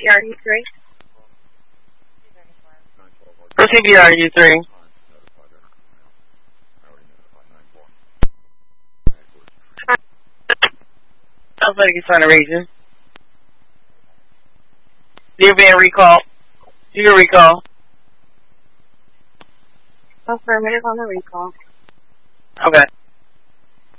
CBRU3. For CBRU3. Sounds like it's on the region. You're being recalled. You can recall. Affirmative on the recall. Okay.